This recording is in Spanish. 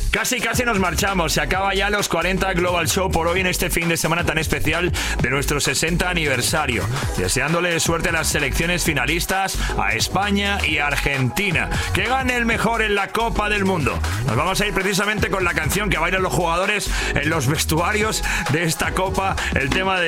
Casi nos marchamos. Se acaba ya los 40 Global Show por hoy en este fin de semana tan especial de nuestro 60 aniversario. Deseándole suerte a las selecciones finalistas, a España y a Argentina. Que gane el mejor en la Copa del Mundo. Nos vamos a ir precisamente con la canción que bailan los jugadores en los vestuarios de esta Copa. El tema de